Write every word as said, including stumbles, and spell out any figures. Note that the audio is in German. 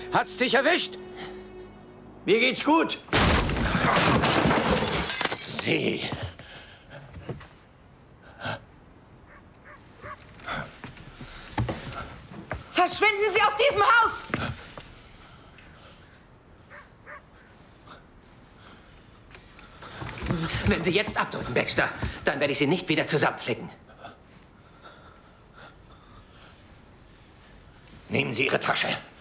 Hat's dich erwischt? Mir geht's gut. Sie. Verschwinden Sie aus diesem Haus! Wenn Sie jetzt abdrücken, Baxter, dann werde ich Sie nicht wieder zusammenflicken. Nehmen Sie Ihre Tasche.